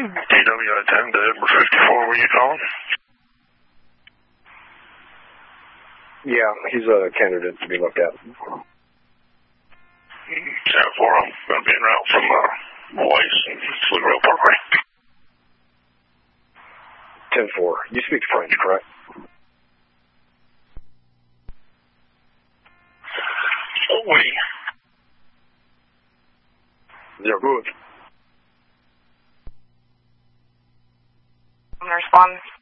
TWI-10 to Edward 54, were you calling? Yeah, he's a candidate to be looked at. 10-4, I'm going to be en route from Moise and Fleet Rail Parkway. 10-4. You speak French, correct? Oui. They're good. I'm going to respond.